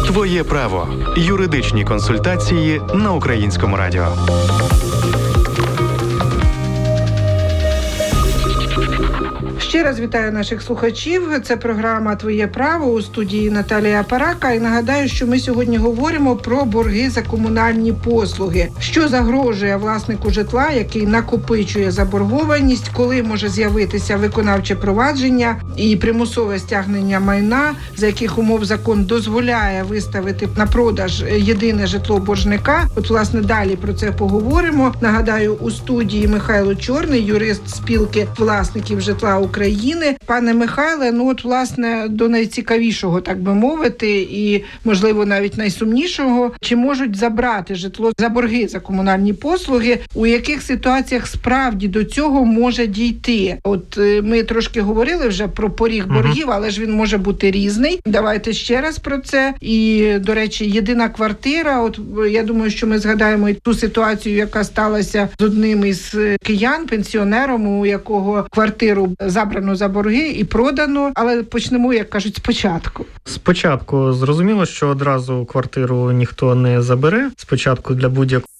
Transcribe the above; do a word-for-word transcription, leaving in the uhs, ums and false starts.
Твоє право. Юридичні консультації на Українському радіо. Ще раз вітаю наших слухачів. Це програма «Твоє право» у студії Наталія Парака. І нагадаю, що ми сьогодні говоримо про борги за комунальні послуги. Що загрожує власнику житла, який накопичує заборгованість, коли може з'явитися виконавче провадження і примусове стягнення майна, за яких умов закон дозволяє виставити на продаж єдине житло боржника. От, власне, далі про це поговоримо. Нагадаю, у студії Михайло Чорний, юрист спілки власників житла України. Пане Михайле, ну от, власне, до найцікавішого, так би мовити, і, можливо, навіть найсумнішого, чи можуть забрати житло за борги за комунальні послуги, у яких ситуаціях справді до цього може дійти? От ми трошки говорили вже про поріг боргів, але ж він може бути різний. Давайте ще раз про це. І, до речі, єдина квартира, от я думаю, що ми згадаємо і ту ситуацію, яка сталася з одним із киян, пенсіонером, у якого квартиру забрано за борги і продано, але почнемо, як кажуть, спочатку. Спочатку зрозуміло, що одразу квартиру ніхто не забере. Спочатку для будь-якого